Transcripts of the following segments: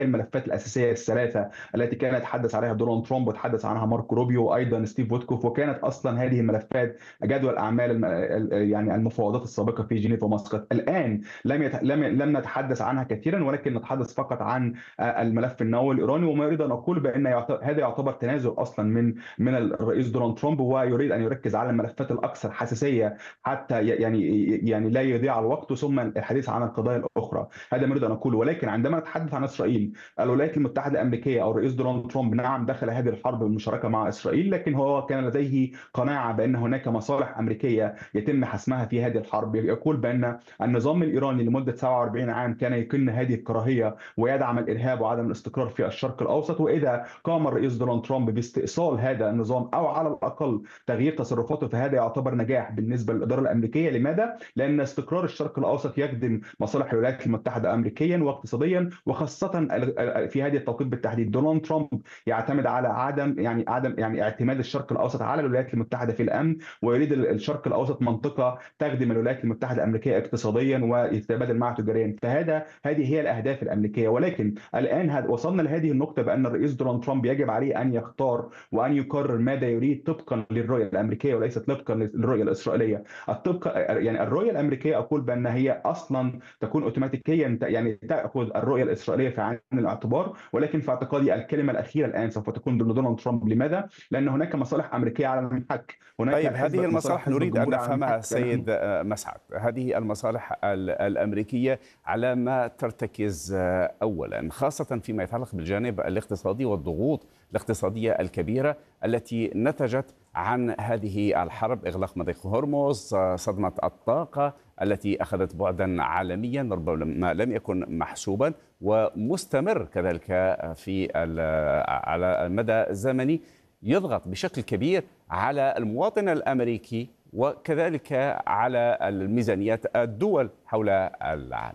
الملفات الاساسيه الثلاثه التي كان يتحدث عليها دونالد ترامب وتحدث عنها ماركو روبيو وايضا ستيف ويتكوف، وكانت اصلا هذه الملفات جدول اعمال يعني المفاوضات السابقه في جنيف ومسقط. الان لم نتحدث عنها كثيرا، ولكن نتحدث فقط عن الملف النووي الايراني. وما اريد ان اقول بان هذا يعتبر تنازل اصلا من الرئيس دونالد ترامب، ويريد ان يركز على الملفات الاكثر حساسيه حتى يعني لا يضيع الوقت، ثم الحديث عن القضايا الاخرى. هذا ما اريد ان اقوله. ولكن عندما نتحدث عن اسرائيل، الولايات المتحده الامريكيه او الرئيس دونالد ترامب نعم دخل هذه الحرب بالمشاركه مع اسرائيل، لكن هو كان لديه قناعه بان هناك مصالح امريكيه يتم حسمها في هذه الحرب. يقول بان النظام الايراني لمده 47 عام كان يكن هذه الكراهيه ويدعم الارهاب وعدم الاستقرار في الشرق الاوسط، واذا قام الرئيس دونالد ترامب باستئصال هذا النظام او على الاقل تغيير تصرفاته، فهذا يعتبر نجاح بالنسبه للاداره الامريكيه. لماذا؟ لان استقرار الشرق الاوسط يخدم مصالح الولايات المتحده امريكيا واقتصاديا، وخاصه في هذه التوقيت بالتحديد. دونالد ترامب يعتمد على عدم اعتماد الشرق الاوسط على الولايات المتحده في الامن، ويريد الشرق الاوسط منطقه تخدم الولايات المتحده الامريكيه اقتصاديا ويتبادل معها تجاريا. هذه هي الاهداف الامريكيه. ولكن الان وصلنا لهذه النقطه بان الرئيس دونالد ترامب يجب عليه ان يختار وان يقرر ماذا يريد طبقا للرؤيه الامريكيه وليست طبقا للرؤيه الاسرائيليه. يعني الرؤيه الامريكيه اقول بان هي اصلا تكون اوتوماتيكيا يعني تاخذ الرؤيه الاسرائيليه في عين الاعتبار، ولكن في اعتقادي الكلمه الاخيره الان سوف تكون لدونالد ترامب. لماذا؟ لان هناك مصالح امريكيه على المنحك، هناك طيب، هذه مصالح المصالح حزب نريد أن الجمهوري على نفهمها المنحك. سيد مسعد. هذه المصالح الأمريكية على ما ترتكز أولا، خاصة فيما يتعلق بالجانب الاقتصادي والضغوط الاقتصادية الكبيرة التي نتجت عن هذه الحرب، إغلاق مضيق هرمز، صدمة الطاقة التي أخذت بعدا عالميا ربما لم يكن محسوبا ومستمر كذلك في على المدى الزمني، يضغط بشكل كبير على المواطن الأمريكي وكذلك على الميزانيات الدول حول العالم.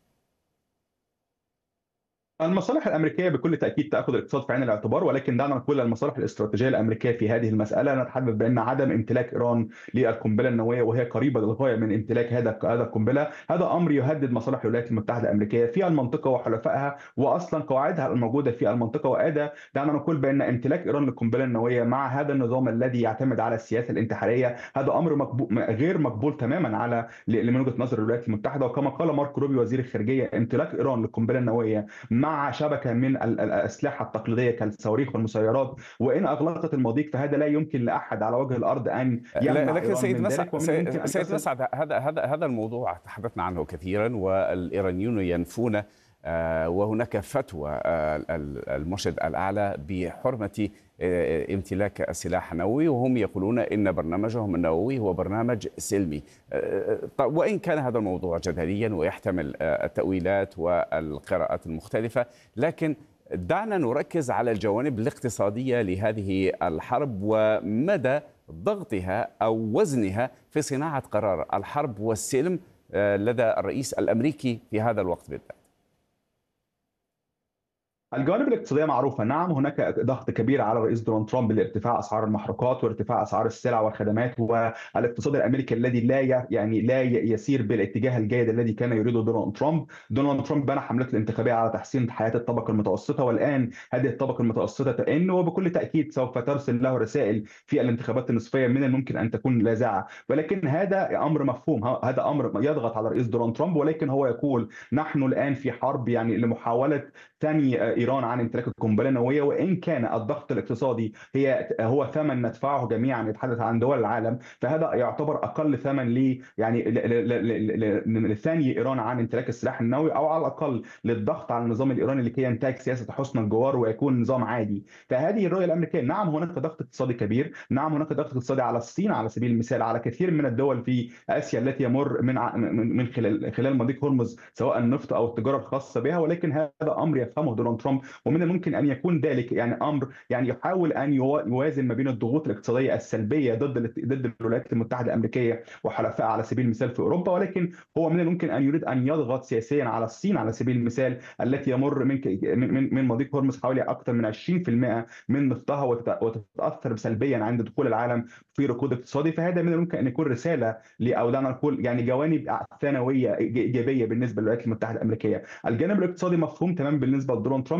المصالح الامريكيه بكل تاكيد تاخذ الاقتصاد في عين الاعتبار، ولكن دعنا نقول المصالح الاستراتيجيه الامريكيه في هذه المساله. نتحدث بان عدم امتلاك ايران للقنبله النوويه، وهي قريبه للغايه من امتلاك هذا القنبله، هذا امر يهدد مصالح الولايات المتحده الامريكيه في المنطقه وحلفائها واصلا قواعدها الموجوده في المنطقه. وادى دعنا نقول بان امتلاك ايران للقنبله النوويه مع هذا النظام الذي يعتمد على السياسه الانتحاريه، هذا امر غير مقبول تماما من وجهه نظر الولايات المتحده. وكما قال ماركو روبيو وزير الخارجيه، امتلاك ايران للقنبله النوويه مع شبكه من الاسلحه التقليديه كالصواريخ والمسيرات، وان اغلقت المضيق، فهذا لا يمكن لاحد على وجه الارض ان يمنع لكن ايران سيد من مسعد، ذلك. ومن الممكن ان سيد تصل. مسعد، هذا الموضوع تحدثنا عنه كثيرا، والايرانيون ينفون وهناك فتوى المرشد الاعلى بحرمه امتلاك سلاح نووي، وهم يقولون ان برنامجهم النووي هو برنامج سلمي. وان كان هذا الموضوع جدليا ويحتمل التاويلات والقراءات المختلفه، لكن دعنا نركز على الجوانب الاقتصاديه لهذه الحرب ومدى ضغطها او وزنها في صناعه قرار الحرب والسلم لدى الرئيس الامريكي في هذا الوقت بالذات. الجوانب الاقتصاديه معروفه. نعم هناك ضغط كبير على الرئيس دونالد ترامب لارتفاع اسعار المحروقات وارتفاع اسعار السلع والخدمات، والاقتصاد الامريكي الذي لا يسير بالاتجاه الجيد الذي كان يريده دونالد ترامب. دونالد ترامب بنى حملته الانتخابيه على تحسين حياه الطبقه المتوسطه، والان هذه الطبقه المتوسطه تئن، وبكل تاكيد سوف ترسل له رسائل في الانتخابات النصفيه من الممكن ان تكون لاذعه. ولكن هذا امر مفهوم، هذا امر يضغط على الرئيس دونالد ترامب، ولكن هو يقول نحن الان في حرب لمحاوله ثاني ايران عن امتلاك القنبله النوويه. وان كان الضغط الاقتصادي هو ثمن ندفعه جميعا، يتحدث عن دول العالم، فهذا يعتبر اقل ثمن لثاني ايران عن امتلاك السلاح النووي، او على الاقل للضغط على النظام الايراني لكي ينتهج سياسه حسن الجوار ويكون نظام عادي. فهذه الرؤيه الامريكيه. نعم هناك ضغط اقتصادي كبير، نعم هناك ضغط اقتصادي على الصين على سبيل المثال، على كثير من الدول في اسيا التي يمر من خلال مضيق هرمز، سواء النفط او التجاره الخاصه بها. ولكن هذا امر يفهمه دونالد ترامب، ومن الممكن ان يكون ذلك امر يحاول ان يوازن ما بين الضغوط الاقتصاديه السلبيه ضد الولايات المتحده الامريكيه وحلفائها على سبيل المثال في اوروبا، ولكن هو من الممكن ان يريد ان يضغط سياسيا على الصين على سبيل المثال التي يمر من مضيق هرمز حوالي اكثر من 20% من نفطها، وتتاثر سلبيا عند دخول العالم في ركود اقتصادي. فهذا من الممكن ان يكون رساله او دعنا نقول جوانب ثانويه ايجابيه بالنسبه للولايات المتحده الامريكيه. الجانب الاقتصادي مفهوم تمام بالنسبه لدونالد ترامب،